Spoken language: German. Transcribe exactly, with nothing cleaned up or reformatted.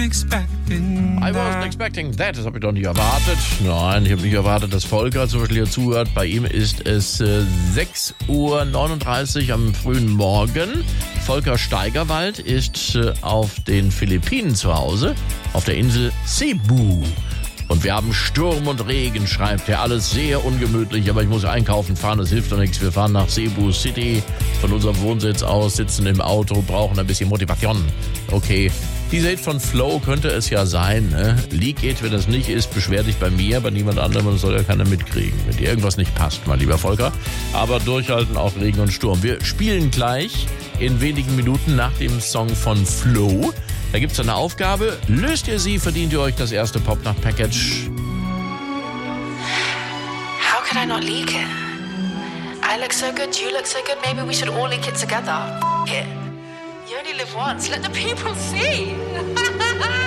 I wasn't expecting that. Das habe ich doch nicht erwartet. Nein, ich habe nicht erwartet, dass Volker zum Beispiel hier zuhört. Bei ihm ist es äh, sechs Uhr neununddreißig am frühen Morgen. Volker Steigerwald ist äh, auf den Philippinen zu Hause, auf der Insel Cebu. Und wir haben Sturm und Regen, schreibt er. Alles sehr ungemütlich, aber ich muss einkaufen fahren, das hilft doch nichts. Wir fahren nach Cebu City von unserem Wohnsitz aus, sitzen im Auto, brauchen ein bisschen Motivation. Okay, dieser Hit von Flow könnte es ja sein. Ne? Leak It, wenn das nicht ist, beschwer dich bei mir, bei niemand anderem, das soll ja keiner mitkriegen. Wenn dir irgendwas nicht passt, mein lieber Volker. Aber durchhalten, auch Regen und Sturm. Wir spielen gleich in wenigen Minuten nach dem Song von Flow. Da gibt's eine Aufgabe. Löst ihr sie, verdient ihr euch das erste Popnacht-Package. How could I not leak it? I look so good, you look so good, maybe we should all leak it together. F*** it. You only live once, let the people see.